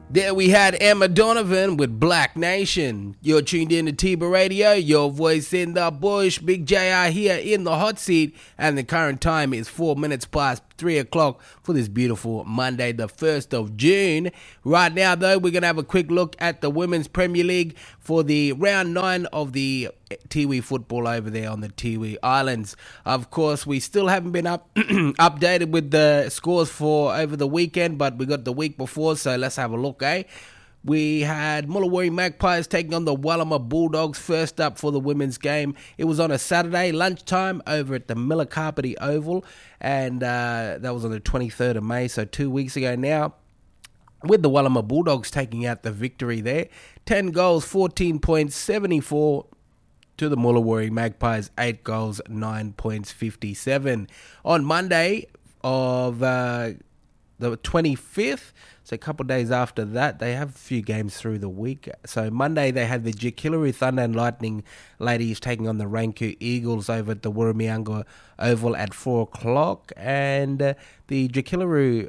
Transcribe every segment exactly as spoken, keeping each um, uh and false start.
There we had Emma Donovan with Black Nation. You're tuned in to Tiba Radio, your voice in the bush. Big J R here in the hot seat, and the current time is four minutes past three o'clock for this beautiful Monday, the first of June. Right now, though, we're going to have a quick look at the Women's Premier League for the round nine of the Tiwi football over there on the Tiwi Islands. Of course, we still haven't been up updated with the scores for over the weekend, but we got the week before, so let's have a look, eh? We had Mullawari Magpies taking on the Wallama Bulldogs first up for the women's game. It was on a Saturday lunchtime over at the Milakarpiti Oval, and uh, that was on the twenty-third of May, so two weeks ago now, with the Wallama Bulldogs taking out the victory there. ten goals, fourteen points, seventy-four to the Mullawari Magpies, eight goals, nine points, fifty-seven. On Monday of uh, the twenty-fifth, so a couple of days after that, they have a few games through the week. So Monday they had the Jakilaru Thunder and Lightning ladies taking on the Ranku Eagles over at the Wurrumianga Oval at four o'clock. And uh, the Jakilaru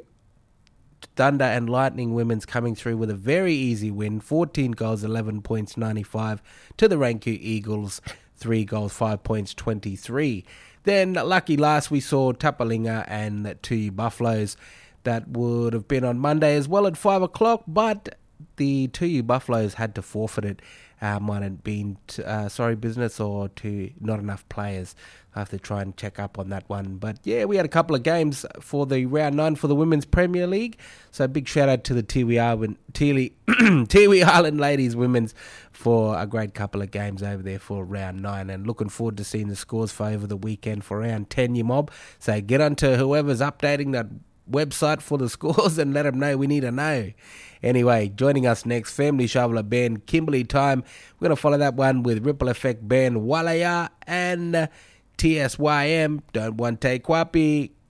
Thunder and Lightning women's coming through with a very easy win. fourteen goals, eleven points, ninety-five to the Ranku Eagles, three goals, five points, twenty-three. Then lucky last we saw Tapalinga and Tuyu Buffaloes. That would have been on Monday as well at five o'clock, but the Tuyu Buffaloes had to forfeit it. Uh, might have been, t- uh, sorry, business or to not enough players. I have to try and check up on that one. But yeah, we had a couple of games for the round nine for the Women's Premier League. So big shout out to the Tiwi Island, Tiwi, Tiwi Island ladies women's for a great couple of games over there for round nine. And looking forward to seeing the scores for over the weekend for round ten, you mob. So get on to whoever's updating that website for the scores and let them know we need to know. Anyway, joining us next, Family Shoveler band Kimberley Time. We're going to follow that one with Ripple Effect band Walaya and T S Y M Don't Want Take Kwapi.